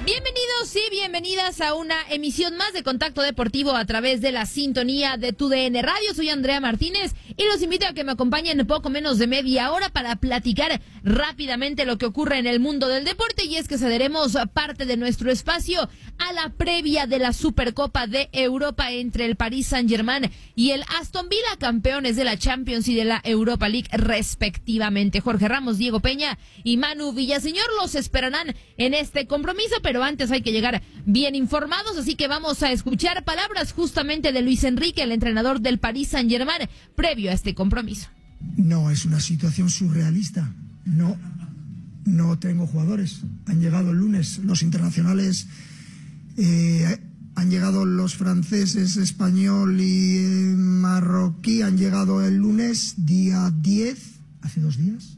Bienvenidos y bienvenidas a una emisión más de Contacto Deportivo a través de la sintonía de TUDN Radio. Soy Andrea Martínez y los invito a que me acompañen en poco menos de media hora para platicar rápidamente lo que ocurre en el mundo del deporte, y es que cederemos parte de nuestro espacio a la previa de la Supercopa de Europa entre el Paris Saint-Germain y el Aston Villa, campeones de la Champions y de la Europa League respectivamente. Jorge Ramos, Diego Peña y Manu Villaseñor los esperarán en este compromiso, pero antes hay que llegar bien informados, así que vamos a escuchar palabras justamente de Luis Enrique, el entrenador del Paris Saint-Germain, previo a este compromiso. No, es una situación surrealista. No tengo jugadores. Han llegado el lunes los internacionales, han llegado los franceses, español y marroquí, han llegado el lunes, día 10, hace 2 días.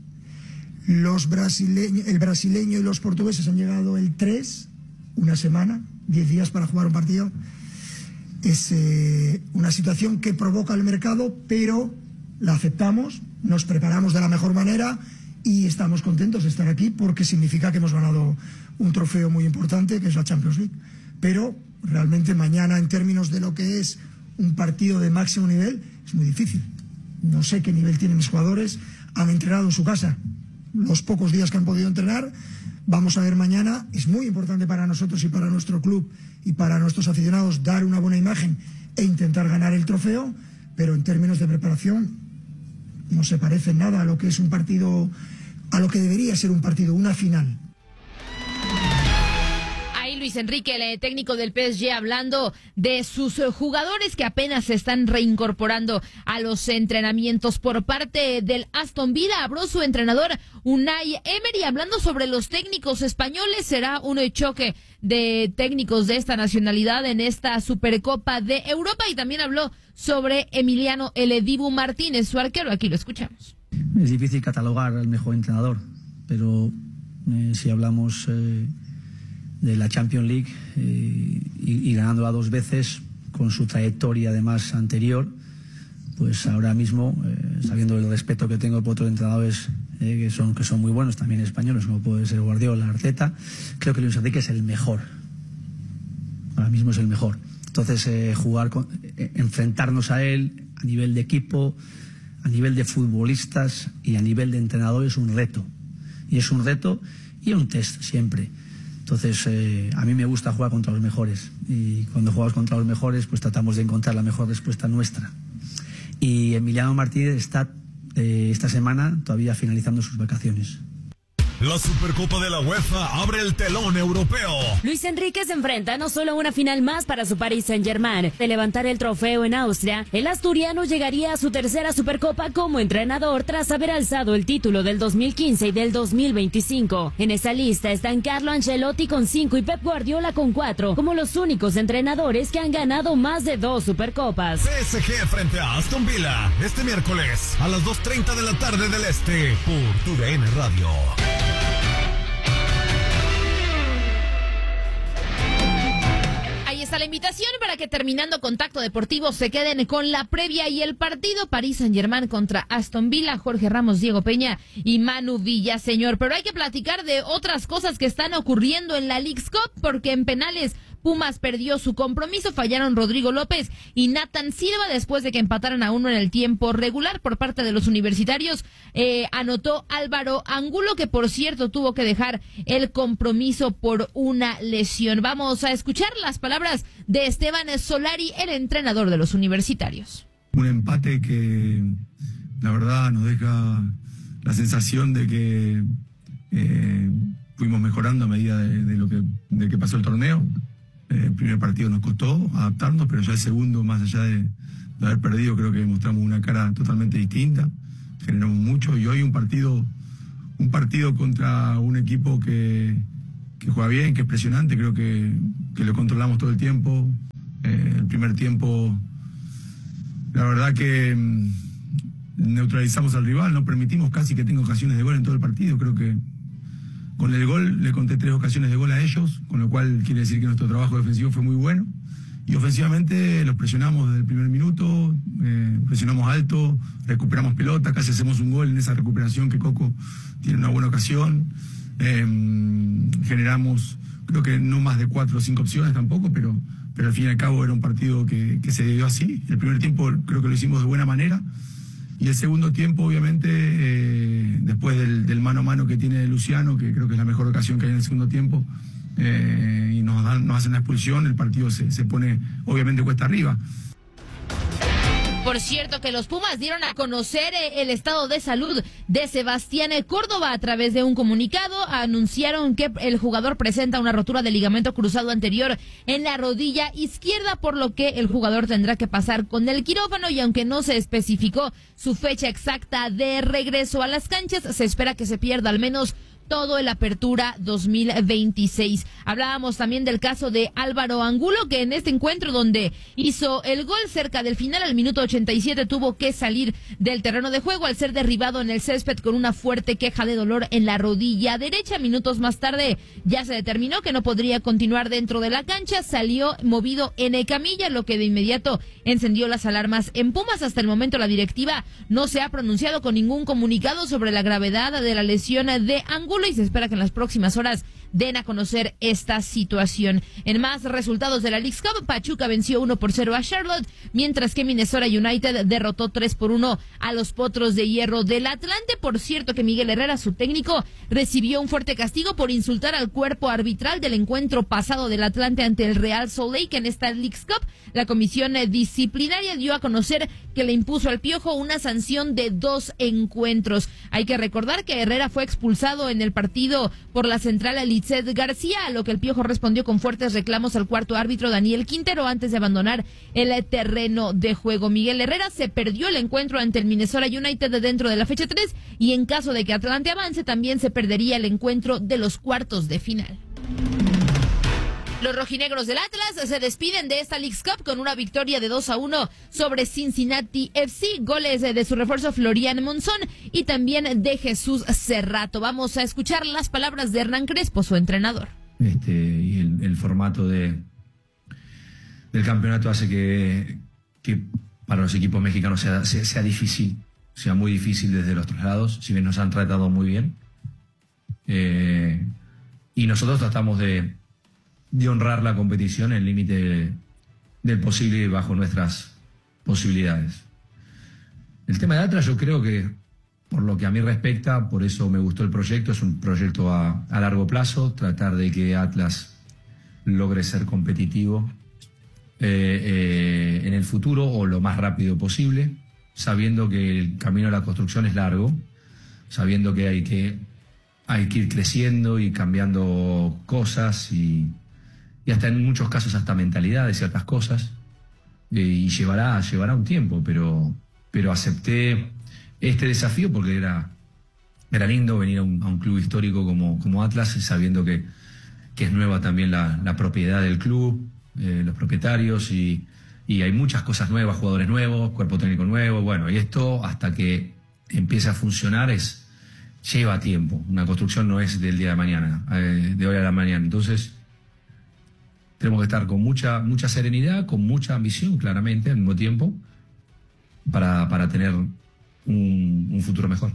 El brasileño y los portugueses han llegado el 3, una semana, 10 días para jugar un partido. Es una situación que provoca el mercado, pero la aceptamos, nos preparamos de la mejor manera y estamos contentos de estar aquí porque significa que hemos ganado un trofeo muy importante, que es la Champions League. Pero realmente mañana, en términos de lo que es un partido de máximo nivel, es muy difícil. No sé qué nivel tienen mis jugadores, han entrenado en su casa los pocos días que han podido entrenar. Vamos a ver mañana. Es muy importante para nosotros y para nuestro club y para nuestros aficionados dar una buena imagen e intentar ganar el trofeo, pero en términos de preparación no se parece en nada a lo que es un partido, a lo que debería ser un partido, una final. Luis Enrique, el técnico del PSG, hablando de sus jugadores que apenas se están reincorporando a los entrenamientos. Por parte del Aston Villa, habló su entrenador Unai Emery, hablando sobre los técnicos españoles. Será un choque de técnicos de esta nacionalidad en esta Supercopa de Europa, y también habló sobre Emiliano El Dibu Martínez, su arquero. Aquí lo escuchamos. Es difícil catalogar al mejor entrenador, pero si hablamos de la Champions League y ganándola 2 veces, con su trayectoria además anterior, pues ahora mismo, sabiendo el respeto que tengo por otros entrenadores que son muy buenos, también españoles, como puede ser Guardiola, Arteta, creo que Luis Enrique es el mejor. Ahora mismo es el mejor. Entonces, enfrentarnos a él a nivel de equipo, a nivel de futbolistas y a nivel de entrenador es un reto. Y es un reto y un test siempre. Entonces, a mí me gusta jugar contra los mejores, y cuando jugamos contra los mejores, pues tratamos de encontrar la mejor respuesta nuestra. Y Emiliano Martínez está esta semana todavía finalizando sus vacaciones. La Supercopa de la UEFA abre el telón europeo. Luis Enrique se enfrenta no solo a una final más para su Paris Saint-Germain. De levantar el trofeo en Austria, el asturiano llegaría a su tercera Supercopa como entrenador tras haber alzado el título del 2015 y del 2025. En esa lista están Carlo Ancelotti con 5 y Pep Guardiola con 4, como los únicos entrenadores que han ganado más de 2 Supercopas. PSG frente a Aston Villa, este miércoles a las 2:30 de la tarde del Este, por TUDN Radio. Está la invitación para que, terminando Contacto Deportivo, se queden con la previa y el partido Paris Saint-Germain contra Aston Villa. Jorge Ramos, Diego Peña y Manu Villaseñor. Pero hay que platicar de otras cosas que están ocurriendo en la Leagues Cup, porque en penales Pumas perdió su compromiso, fallaron Rodrigo López y Nathan Silva después de que empataran a 1 en el tiempo regular. Por parte de los universitarios, anotó Álvaro Angulo, que por cierto tuvo que dejar el compromiso por una lesión. Vamos a escuchar las palabras de Esteban Solari, el entrenador de los universitarios. Un empate que la verdad nos deja la sensación de que fuimos mejorando a medida de que pasó el torneo. El primer partido nos costó adaptarnos, pero ya el segundo, más allá de haber perdido, creo que mostramos una cara totalmente distinta, generamos mucho, y hoy un partido contra un equipo que juega bien, que es presionante, creo que lo controlamos todo el tiempo. El primer tiempo, la verdad que neutralizamos al rival, no permitimos casi que tenga ocasiones de gol en todo el partido. Creo que con el gol le conté 3 ocasiones de gol a ellos, con lo cual quiere decir que nuestro trabajo defensivo fue muy bueno. Y ofensivamente los presionamos desde el primer minuto, presionamos alto, recuperamos pelota, casi hacemos un gol en esa recuperación que Coco tiene una buena ocasión. Generamos creo que no más de 4 o 5 opciones tampoco, pero al fin y al cabo era un partido que se dio así. El primer tiempo creo que lo hicimos de buena manera, y el segundo tiempo, obviamente, después del mano a mano que tiene Luciano, que creo que es la mejor ocasión que hay en el segundo tiempo, y nos hacen la expulsión, el partido se pone, obviamente, cuesta arriba. Por cierto, que los Pumas dieron a conocer el estado de salud de Sebastián Córdoba a través de un comunicado. Anunciaron que el jugador presenta una rotura de ligamento cruzado anterior en la rodilla izquierda, por lo que el jugador tendrá que pasar con el quirófano, y aunque no se especificó su fecha exacta de regreso a las canchas, se espera que se pierda al menos todo el Apertura 2026. Hablábamos también del caso de Álvaro Angulo, que en este encuentro donde hizo el gol cerca del final, al minuto 87, tuvo que salir del terreno de juego al ser derribado en el césped con una fuerte queja de dolor en la rodilla derecha. Minutos más tarde ya se determinó que no podría continuar dentro de la cancha, salió movido en camilla, lo que de inmediato encendió las alarmas en Pumas. Hasta el momento la directiva no se ha pronunciado con ningún comunicado sobre la gravedad de la lesión de Angulo, y se espera que en las próximas horas den a conocer esta situación. En más resultados de la Leagues Cup, Pachuca venció 1-0 a Charlotte, mientras que Minnesota United derrotó 3-1 a los Potros de Hierro del Atlante. Por cierto, que Miguel Herrera, su técnico, recibió un fuerte castigo por insultar al cuerpo arbitral del encuentro pasado del Atlante ante el Real Salt Lake en esta Leagues Cup. La comisión disciplinaria dio a conocer que le impuso al Piojo una sanción de 2 encuentros. Hay que recordar que Herrera fue expulsado en el partido por la central Litzet García, a lo que el Piojo respondió con fuertes reclamos al cuarto árbitro Daniel Quintero antes de abandonar el terreno de juego. Miguel Herrera se perdió el encuentro ante el Minnesota United dentro de la fecha 3, y en caso de que Atlante avance también se perdería el encuentro de los cuartos de final. Los rojinegros del Atlas se despiden de esta Leagues Cup con una victoria de 2-1 sobre Cincinnati FC, goles de su refuerzo Florian Monzón y también de Jesús Cerrato. Vamos a escuchar las palabras de Hernán Crespo, su entrenador. Y el formato del campeonato hace que para los equipos mexicanos sea difícil, sea muy difícil desde los traslados, si bien nos han tratado muy bien. Y nosotros tratamos de honrar la competición en el límite del posible bajo nuestras posibilidades. El tema de Atlas, yo creo que, por lo que a mí respecta, por eso me gustó el proyecto, es un proyecto a largo plazo, tratar de que Atlas logre ser competitivo en el futuro o lo más rápido posible, sabiendo que el camino a la construcción es largo, sabiendo que hay que ir creciendo y cambiando cosas y hasta en muchos casos hasta mentalidad de ciertas cosas, y llevará un tiempo, pero acepté este desafío porque era lindo venir a un club histórico como Atlas, sabiendo que es nueva también la propiedad del club, los propietarios, y hay muchas cosas nuevas, jugadores nuevos, cuerpo técnico nuevo, bueno, y esto hasta que empiece a funcionar lleva tiempo, una construcción no es del día de mañana, de hoy a la mañana, entonces tenemos que estar con mucha serenidad, con mucha ambición, claramente, al mismo tiempo, para tener un futuro mejor.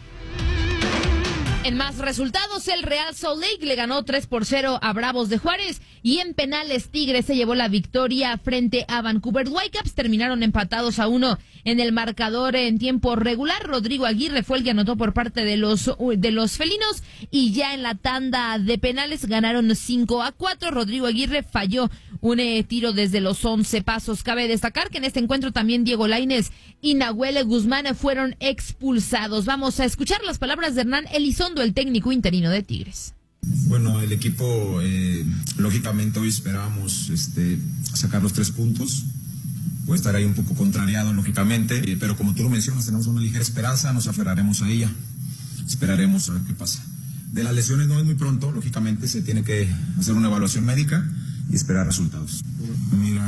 En más resultados, el Real Salt Lake le ganó 3-0 a Bravos de Juárez, y en penales Tigres se llevó la victoria frente a Vancouver Whitecaps. Terminaron empatados a 1 en el marcador en tiempo regular. Rodrigo Aguirre fue el que anotó por parte de los felinos, y ya en la tanda de penales ganaron 5-4. Rodrigo Aguirre falló un tiro desde los 11 pasos. Cabe destacar que en este encuentro también Diego Lainez y Nahuel Guzmán fueron expulsados. Vamos a escuchar las palabras de Hernán Elizondo, el técnico interino de Tigres. Bueno, el equipo, lógicamente hoy esperábamos sacar los 3 puntos. Puede estar ahí un poco contrariado, lógicamente, pero como tú lo mencionas, tenemos una ligera esperanza, nos aferraremos a ella, esperaremos a ver qué pasa. De las lesiones no es muy pronto, lógicamente se tiene que hacer una evaluación médica y esperar resultados. Mira,